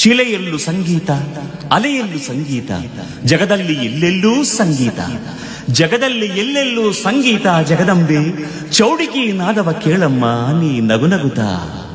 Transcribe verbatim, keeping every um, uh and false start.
ಶಿಲೆಯಲ್ಲೂ ಸಂಗೀತ, ಅಲೆಯಲ್ಲೂ ಸಂಗೀತ, ಜಗದಲ್ಲಿ ಎಲ್ಲೆಲ್ಲೂ ಸಂಗೀತ. ಜಗದಲ್ಲಿ ಎಲ್ಲೆಲ್ಲೂ ಸಂಗೀತ. ಜಗದಂಬೆ ಚೌಡಿಕಿ ನಾದವ ಕೇಳಮ್ಮ ನೀ ನಗುನಗುತ್ತಾ.